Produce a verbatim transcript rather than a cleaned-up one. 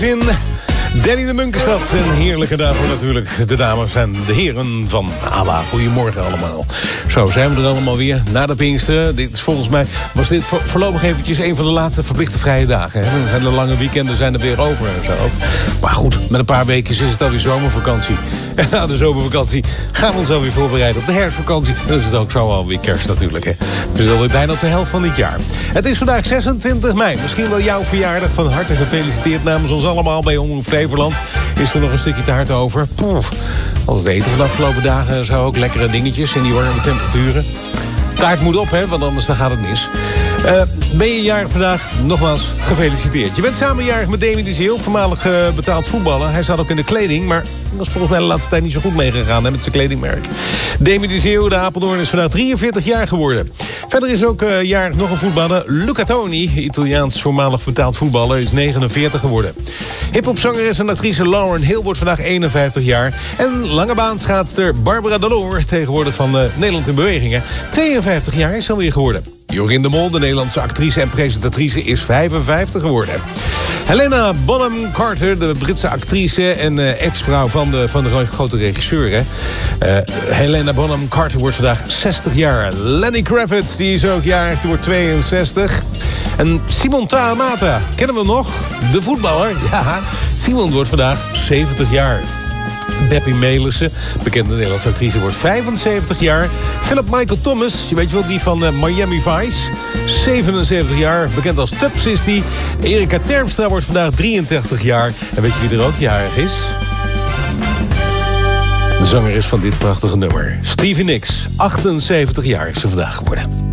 In Danny de Munk is dat. Een heerlijke dag voor natuurlijk de dames en de heren van ABBA. Goedemorgen allemaal. Zo zijn we er allemaal weer na de Pinkster. Dit is volgens mij, was dit voorlopig eventjes een van de laatste verplichte vrije dagen. Hè? Dan zijn de lange weekenden zijn er weer over en zo. Maar goed, met een paar weken is het alweer zomervakantie. En na de zomervakantie gaan we ons alweer voorbereiden op de herfstvakantie. En dan is het ook zo alweer kerst natuurlijk. Hè? Dus alweer bijna op de helft van dit jaar. Het is vandaag zesentwintig mei. Misschien wel jouw verjaardag. Van harte gefeliciteerd namens ons allemaal bij Omroep Flevoland. Is er nog een stukje te hard over? Poeh, al het eten van de afgelopen dagen zo ook lekkere dingetjes in die warme temperaturen. Taart moet op, hè, want anders dan gaat het mis. Uh, ben je jarig vandaag? Nogmaals, gefeliciteerd. Je bent samen jarig met Demi de Zeeuw, voormalig uh, betaald voetballer. Hij zat ook in de kleding, maar dat is volgens mij de laatste tijd niet zo goed meegegaan hè, met zijn kledingmerk. Demi de Zeeuw, de Apeldoorn, is vandaag drieënveertig jaar geworden. Verder is ook uh, jarig nog een voetballer, Luca Toni, Italiaans voormalig betaald voetballer, is negenenveertig geworden. Hiphopzangeres en actrice Lauryn Hill wordt vandaag eenenvijftig jaar. En langebaanschaatster Barbara Deloor, tegenwoordig van uh, Nederland in Bewegingen, tweeënvijftig jaar is alweer geworden. Jorien de Mol, de Nederlandse actrice en presentatrice, is vijfenvijftig geworden. Helena Bonham Carter, de Britse actrice en uh, ex-vrouw van de, van de grote regisseur. Hè. Uh, Helena Bonham Carter wordt vandaag zestig jaar. Lenny Kravitz, die is ook jarig, die wordt tweeënzestig. En Simon Tahamata, kennen we hem nog? De voetballer, ja. Simon wordt vandaag zeventig jaar. Beppie Melissen, bekende Nederlandse actrice, wordt vijfenzeventig jaar. Philip Michael Thomas, je weet je wel, die van uh, Miami Vice. zevenenzeventig jaar, bekend als Tubbs is die. Erika Terpstra wordt vandaag drieëntachtig jaar. En weet je wie er ook jarig is? De zangeres van dit prachtige nummer. Stevie Nicks, achtenzeventig jaar is ze vandaag geworden.